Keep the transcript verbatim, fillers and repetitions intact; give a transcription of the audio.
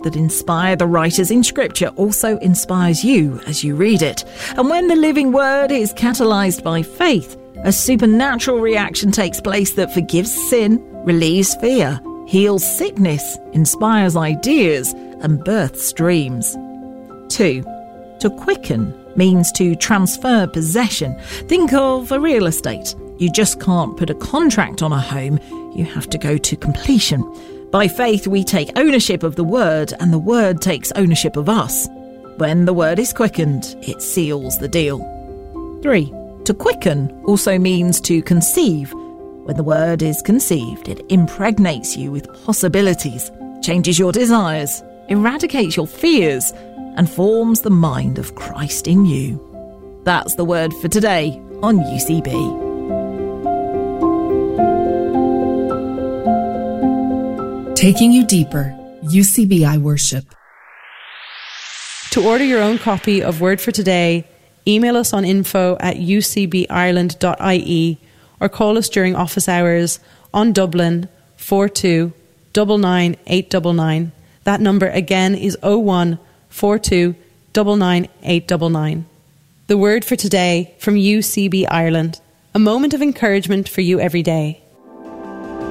that inspire the writers in Scripture also inspires you as you read it. And when the living word is catalysed by faith, a supernatural reaction takes place that forgives sin, relieves fear, heals sickness, inspires ideas, and births dreams. Two, to quicken means to transfer possession. Think of a real estate. You just can't put a contract on a home. You have to go to completion. By faith, we take ownership of the word, and the word takes ownership of us. When the word is quickened, it seals the deal. Three, to quicken also means to conceive. When the word is conceived, it impregnates you with possibilities, changes your desires, eradicates your fears, and forms the mind of Christ in you. That's the word for today on U C B. Taking you deeper, U C B I Worship. To order your own copy of Word for Today, email us on info at u c b ireland dot i e or call us during office hours on Dublin four two nine nine eight nine nine. That number again is oh one four two nine nine eight nine nine. The Word for Today from U C B Ireland. A moment of encouragement for you every day.